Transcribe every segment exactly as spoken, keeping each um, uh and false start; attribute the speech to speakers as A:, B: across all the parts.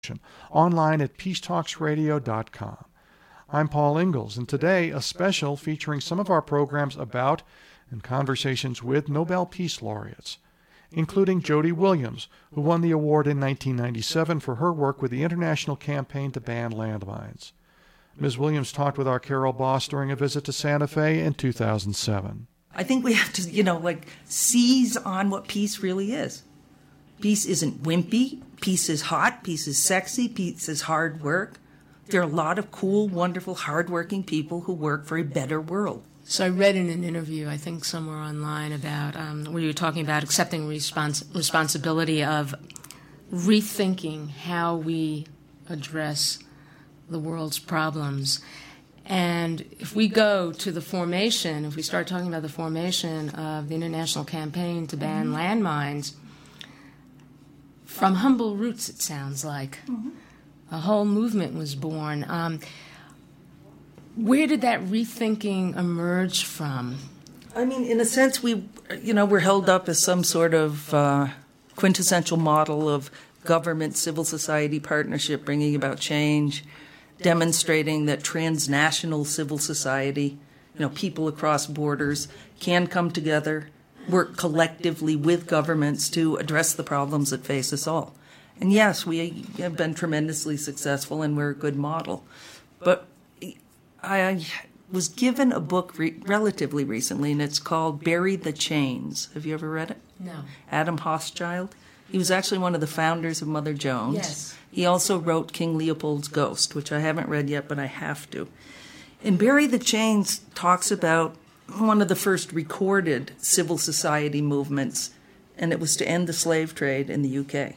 A: online at peace talks radio dot com. I'm Paul Ingalls, and today a special featuring some of our programs about and conversations with Nobel Peace Laureates, including Jody Williams, who won the award in nineteen ninety-seven for her work with the International Campaign to Ban Landmines. Miz Williams talked with our Carol Boss during a visit to Santa Fe in two thousand seven.
B: I think we have to, you know, like, seize on what peace really is. Peace isn't wimpy. Peace is hot. Peace is sexy. Peace is hard work. There are a lot of cool, wonderful, hardworking people who work for a better world.
C: So I read in an interview, I think somewhere online, about um, where you were talking about accepting respons- responsibility of rethinking how we address the world's problems. And if we go to the formation, if we start talking about the formation of the International Campaign to Ban mm-hmm. Landmines, from humble roots, it sounds like. Mm-hmm. A whole movement was born. Um, where did that rethinking emerge from?
B: I mean, in a sense, we, you know, we're held up as some sort of uh, quintessential model of government, civil society partnership bringing about change, demonstrating that transnational civil society, you know, people across borders can come together, work collectively with governments to address the problems that face us all. And yes, we have been tremendously successful and we're a good model. But I was given a book re- relatively recently, and it's called Bury the Chains. Have you ever read it?
C: No.
B: Adam Hochschild. He was actually one of the founders of Mother Jones.
C: Yes.
B: He also wrote King Leopold's Ghost, which I haven't read yet, but I have to. And Bury the Chains talks about one of the first recorded civil society movements, and it was to end the slave trade in the U K.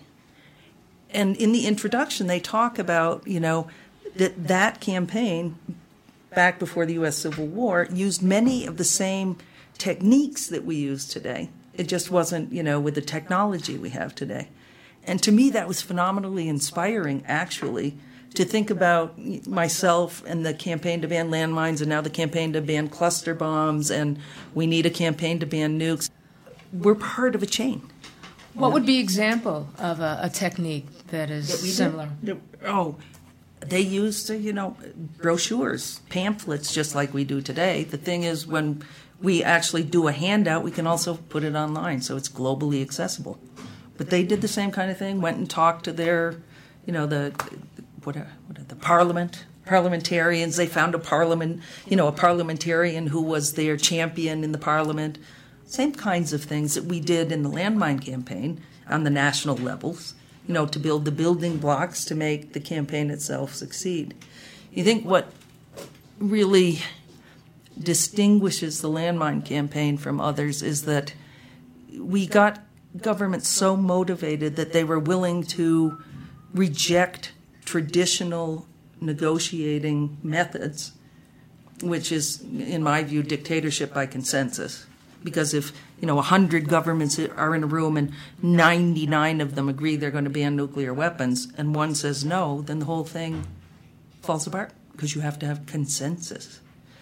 B: And in the introduction, they talk about, you know, that that campaign, back before the U S Civil War, used many of the same techniques that we use today. It just wasn't, you know, with the technology we have today. And to me, that was phenomenally inspiring, actually, to think about myself and the campaign to ban landmines and now the campaign to ban cluster bombs, and we need a campaign to ban nukes. We're part of a chain.
C: What would be an example of a, a technique that is that similar?
B: Did? Oh, they used, you know, brochures, pamphlets, just like we do today. The thing is, when we actually do a handout, we can also put it online, so it's globally accessible. But they did the same kind of thing, went and talked to their, you know, the what, are, what are the parliament, parliamentarians. They found a parliament, you know, a parliamentarian who was their champion in the parliament. Same kinds of things that we did in the landmine campaign on the national levels, you know, to build the building blocks to make the campaign itself succeed. You think what really distinguishes the landmine campaign from others is that we got governments so motivated that they were willing to reject traditional negotiating methods, which is, in my view, dictatorship by consensus. Because if, you know, one hundred governments are in a room and ninety-nine of them agree they're going to ban nuclear weapons and one says no, then the whole thing falls apart because you have to have consensus.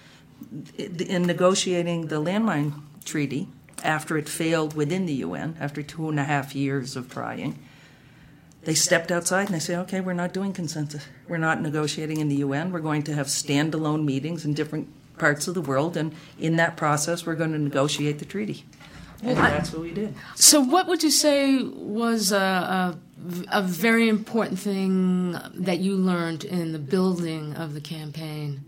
B: In negotiating the landmine treaty, after it failed within the U N, after two and a half years of trying, they stepped outside and they said, okay, we're not doing consensus. We're not negotiating in the U N. We're going to have standalone meetings in different parts of the world, and in that process, we're going to negotiate the treaty. And well, that's what we did.
C: So what would you say was a, a, a very important thing that you learned in the building of the campaign?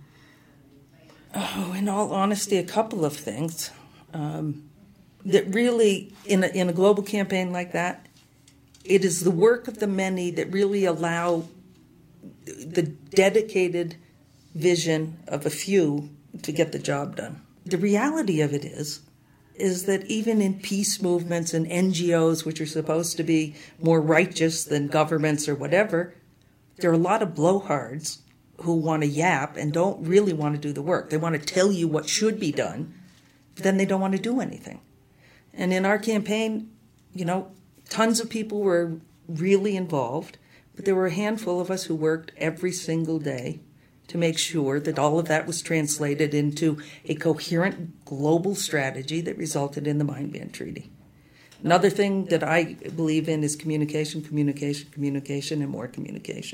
B: Oh, in all honesty, a couple of things. Um, that really, in a, in a global campaign like that, it is the work of the many that really allow the dedicated vision of a few to get the job done. The reality of it is, is that even in peace movements and N G Os, which are supposed to be more righteous than governments or whatever, there are a lot of blowhards who want to yap and don't really want to do the work. They want to tell you what should be done, but then they don't want to do anything. And in our campaign, you know, tons of people were really involved, but there were a handful of us who worked every single day to make sure that all of that was translated into a coherent global strategy that resulted in the Mine Ban Treaty. Another thing that I believe in is communication, communication, communication, and more communication.